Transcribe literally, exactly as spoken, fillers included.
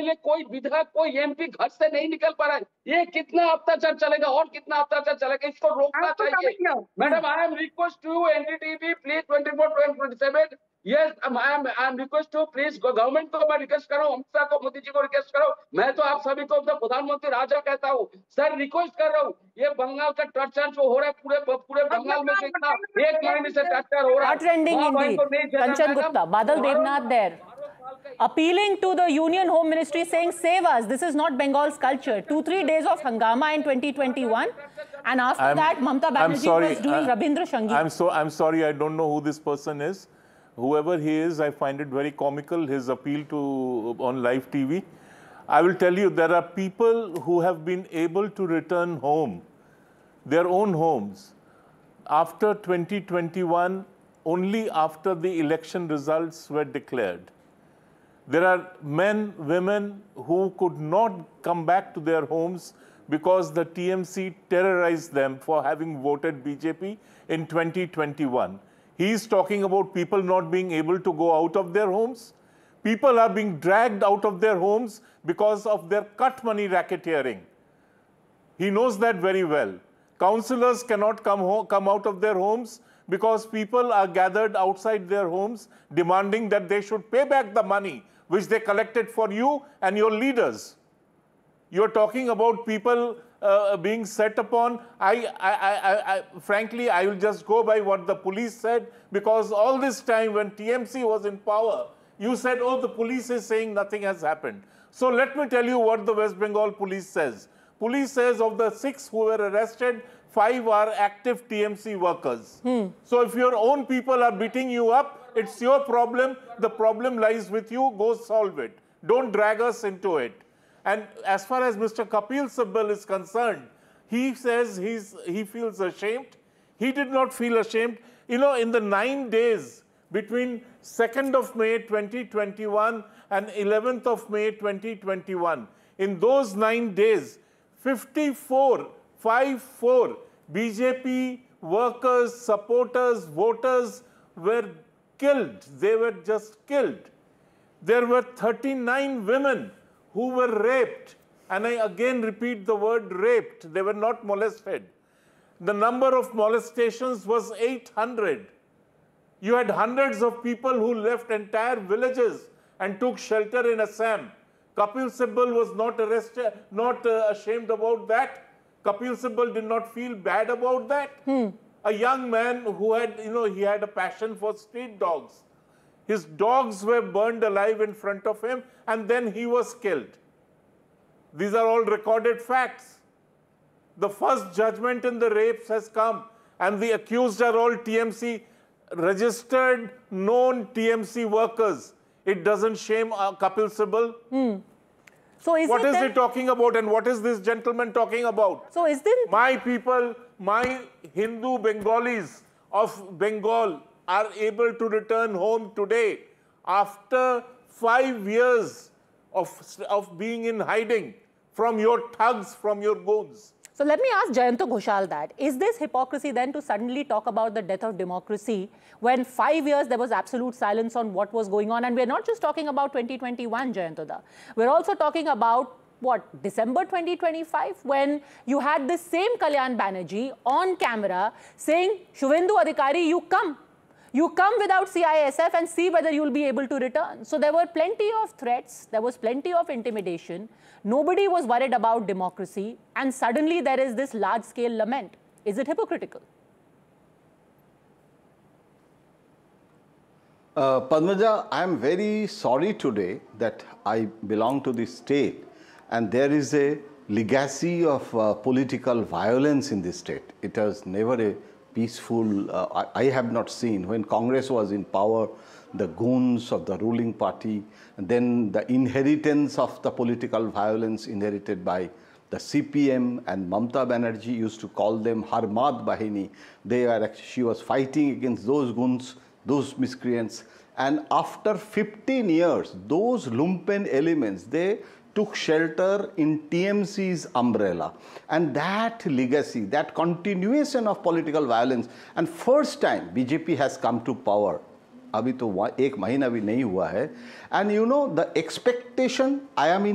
MLA, कोई विधायक, कोई एमपी घर से नहीं निकल पा रहा है। ये कितना अत्याचार चलेगा और कितना अत्याचार चलेगा, इसको रोकना चाहिए। Madam, I am request to NDTV please twenty four twenty seven. Yes, I am I am request to please government को मैं रिक्वेस्ट कर रहा हूँ, अमित शाह को, मोदी जी को रिक्वेस्ट कर रहा हूँ। मैं तो आप सभी को प्रधानमंत्री राजा कहता हूँ। सर, रिक्वेस्ट कर रहा हूँ, ये बंगाल का टर्चर जो हो रहा है, पूरे पूरे बंगाल में जो इतना एक महीने से टर्चर हो रहा है, trending indeed. Kanchan Gupta, Badal Devnath there, appealing to the Union Home Ministry, saying, save us, this is not Bengal's culture. Two, three days of hangama in twenty twenty-one, and after I'm, that, Mamata Banerjee sorry, was doing I, Rabindra Sangeet. I'm, so, I'm sorry, I don't know who this person is. Whoever he is, I find it very comical, his appeal to on live T V. I will tell you, there are people who have been able to return home, their own homes, after twenty twenty-one, only after the election results were declared. There are men, women who could not come back to their homes because the T M C terrorized them for having voted B J P in twenty twenty-one. He is talking about people not being able to go out of their homes. People are being dragged out of their homes because of their cut money racketeering. He knows that very well. Councillors cannot come, home, come out of their homes because people are gathered outside their homes demanding that they should pay back the money which they collected for you and your leaders. You're talking about people uh, being set upon. I, I, I, I, frankly, I will just go by what the police said, because all this time when T M C was in power, you said, oh, the police is saying nothing has happened. So let me tell you what the West Bengal police says. Police says of the six who were arrested, five are active T M C workers. Hmm. So if your own people are beating you up, it's your problem. The problem lies with you. Go solve it. Don't drag us into it. And as far as Mister Kapil Sibal is concerned, he says he's, he feels ashamed. He did not feel ashamed. You know, in the nine days between second of May twenty twenty-one and eleventh of May twenty twenty-one, in those nine days, fifty-four, five, four B J P workers, supporters, voters were killed. They were just killed. There were thirty-nine women who were raped. And I again repeat the word raped. They were not molested. The number of molestations was eight hundred. You had hundreds of people who left entire villages and took shelter in Assam. Kapil Sibal was not arrested, not uh, ashamed about that. Kapil Sibal did not feel bad about that. Hmm. A young man who had, you know, he had a passion for street dogs. His dogs were burned alive in front of him, and then he was killed. These are all recorded facts. The first judgment in the rapes has come, and the accused are all T M C registered, known T M C workers. It doesn't shame uh, Kapil Sibal. Hmm. So is what it is then... he talking about, and what is this gentleman talking about? So is this... My people, my Hindu Bengalis of Bengal are able to return home today after five years of, of being in hiding from your thugs, from your goons. So let me ask Jayanta Ghoshal that. Is this hypocrisy then to suddenly talk about the death of democracy when five years there was absolute silence on what was going on? And we're not just talking about twenty twenty-one, Jayanta. We're also talking about, what, December twenty twenty-five, when you had this same Kalyan Banerjee on camera saying, Shubhendu Adhikari, you come. You come without C I S F and see whether you'll be able to return. So there were plenty of threats, there was plenty of intimidation. Nobody was worried about democracy, and suddenly there is this large-scale lament. Is it hypocritical? Uh, Padmaja, I am very sorry today that I belong to this state, and there is a legacy of uh, political violence in this state. It was never a peaceful, uh, I, I have not seen. When Congress was in power, the goons of the ruling party, and then the inheritance of the political violence inherited by the C P M, and Mamata Banerjee used to call them Harmad Bahini. They are actually, she was fighting against those goons, those miscreants. And after fifteen years, those lumpen elements, they took shelter in T M C's umbrella. And that legacy, that continuation of political violence, and first time B J P has come to power. अभी तो एक महीना भी नहीं हुआ है. And you know, the expectation, I am in